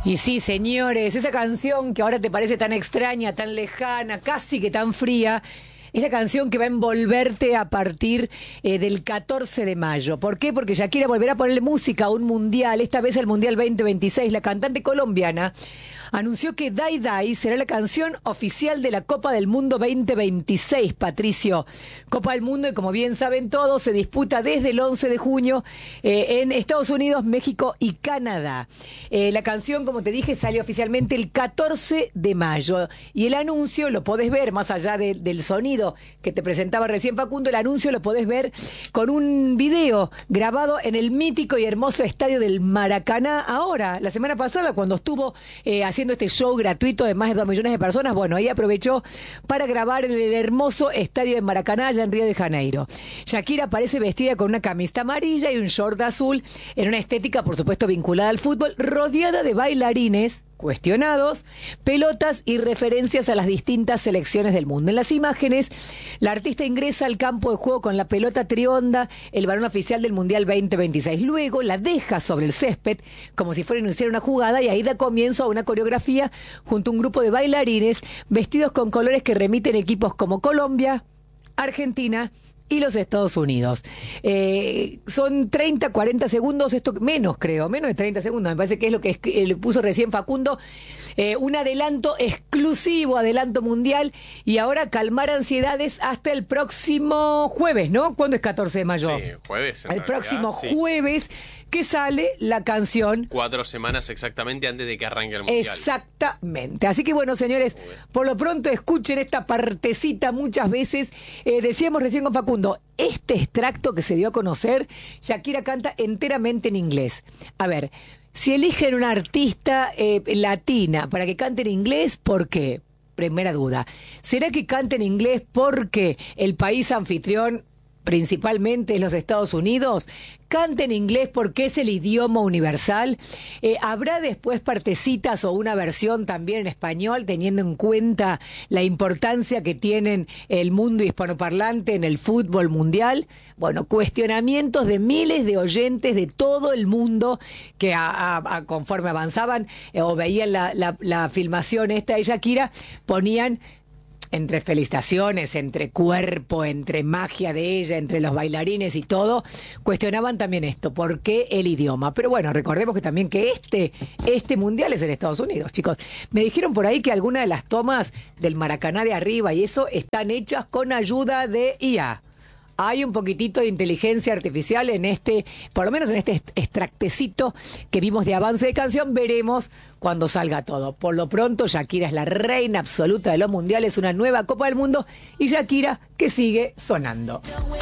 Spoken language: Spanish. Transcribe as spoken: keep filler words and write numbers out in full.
Y sí, señores, esa canción que ahora te parece tan extraña, tan lejana, casi que tan fría, es la canción que va a envolverte a partir eh, del catorce de mayo. ¿Por qué? Porque Shakira volverá a ponerle música a un mundial, esta vez el Mundial veinte veintiséis. La cantante colombiana anunció que Dai Dai será la canción oficial de la Copa del Mundo veinte veintiséis, Patricio. Copa del Mundo, y como bien saben todos, se disputa desde el once de junio eh, en Estados Unidos, México y Canadá. Eh, la canción, como te dije, sale oficialmente el catorce de mayo. Y el anuncio lo podés ver, más allá de, del sonido que te presentaba recién Facundo, el anuncio lo podés ver con un video grabado en el mítico y hermoso estadio del Maracaná. Ahora, la semana pasada, cuando estuvo eh, haciendo este show gratuito de más de dos millones de personas, bueno, ahí aprovechó para grabar en el hermoso estadio de Maracaná, allá en Río de Janeiro. Shakira aparece vestida con una camiseta amarilla y un short azul, en una estética, por supuesto, vinculada al fútbol, rodeada de bailarines cuestionados, pelotas y referencias a las distintas selecciones del mundo. En las imágenes, la artista ingresa al campo de juego con la pelota trionda, el balón oficial del Mundial veinte veintiséis. Luego la deja sobre el césped, como si fuera a iniciar una jugada, y ahí da comienzo a una coreografía junto a un grupo de bailarines vestidos con colores que remiten equipos como Colombia, Argentina y los Estados Unidos. Eh, son treinta, cuarenta segundos, esto menos creo, menos de treinta segundos, me parece que es lo que es, eh, le puso recién Facundo, eh, un adelanto exclusivo, adelanto mundial, y ahora calmar ansiedades hasta el próximo jueves, ¿no? ¿Cuándo es catorce de mayo? Sí, jueves. En el realidad, próximo sí. jueves que sale la canción. Cuatro semanas exactamente antes de que arranque el mundial. Exactamente. Así que bueno, señores, por lo pronto escuchen esta partecita muchas veces. Eh, decíamos recién con Facundo, este extracto que se dio a conocer, Shakira canta enteramente en inglés. A ver, si eligen una artista eh, latina para que cante en inglés, ¿por qué? Primera duda. ¿Será que canta en inglés porque el país anfitrión principalmente es los Estados Unidos? Canta en inglés porque es el idioma universal. Eh, ¿Habrá después partecitas o una versión también en español, teniendo en cuenta la importancia que tienen el mundo hispanoparlante en el fútbol mundial? Bueno, cuestionamientos de miles de oyentes de todo el mundo que a, a, a, conforme avanzaban eh, o veían la, la, la filmación esta de Shakira, ponían entre felicitaciones, entre cuerpo, entre magia de ella, entre los bailarines y todo, cuestionaban también esto, ¿por qué el idioma? Pero bueno, recordemos que también que este, este mundial es en Estados Unidos, chicos. Me dijeron por ahí que algunas de las tomas del Maracaná de arriba y eso están hechas con ayuda de I A. Hay un poquitito de inteligencia artificial en este, por lo menos en este extractecito que vimos de avance de canción. Veremos cuando salga todo. Por lo pronto, Shakira es la reina absoluta de los mundiales, una nueva Copa del Mundo, y Shakira que sigue sonando.